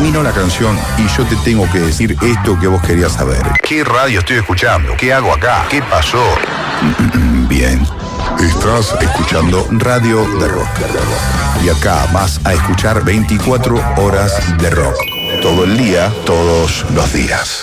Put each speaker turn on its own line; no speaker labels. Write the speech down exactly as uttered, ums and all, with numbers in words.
termino la canción y yo te tengo que decir esto que vos querías saber. ¿Qué radio estoy escuchando? ¿Qué hago acá? ¿Qué pasó? Bien. Estás escuchando Radio de Rock. Y acá vas a escuchar veinticuatro horas de rock. Todo el día, todos los días.